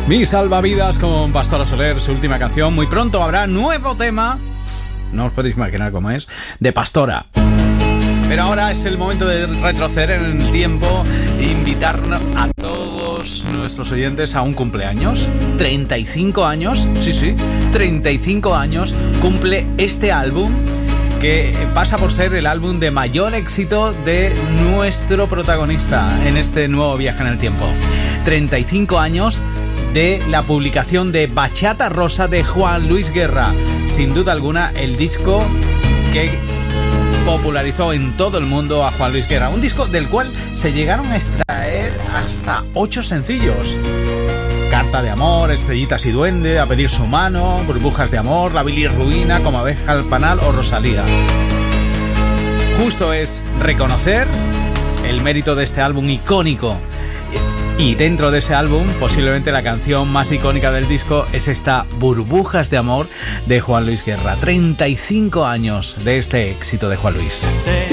Mi salvavidas con Pastora Soler, su última canción. Muy pronto habrá nuevo tema, no os podéis imaginar cómo es, de Pastora. Pero ahora es el momento de retroceder en el tiempo e invitar a todos nuestros oyentes a un cumpleaños. 35 años, sí, 35 años cumple este álbum, que pasa por ser el álbum de mayor éxito de nuestro protagonista en este nuevo viaje en el tiempo. 35 años de la publicación de Bachata Rosa de Juan Luis Guerra. Sin duda alguna, el disco que popularizó en todo el mundo a Juan Luis Guerra. Un disco del cual se llegaron a extraer hasta 8 sencillos. Carta de amor, Estrellitas y duende, A pedir su mano, Burbujas de amor, La bilirruina, Como abeja al panal o Rosalía. Justo es reconocer el mérito de este álbum icónico. Y dentro de ese álbum, posiblemente la canción más icónica del disco es esta Burbujas de amor de Juan Luis Guerra. 35 años de este éxito de Juan Luis.